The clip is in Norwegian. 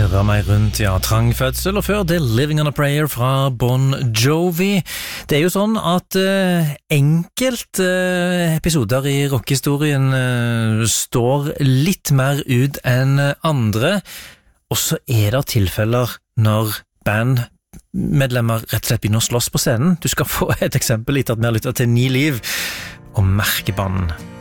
snurret meg rundt, ja, trangfødsel, og før det Living on a Prayer fra Bon Jovi. Det jo sånn at enkelte episoder i rockehistorien står litt mer ut enn andre, og så det tilfeller når bandmedlemmer rett og slett begynner å slåss på scenen. Du skal få et eksempel etter at vi har lyttet til 9 liv og Merkebanden.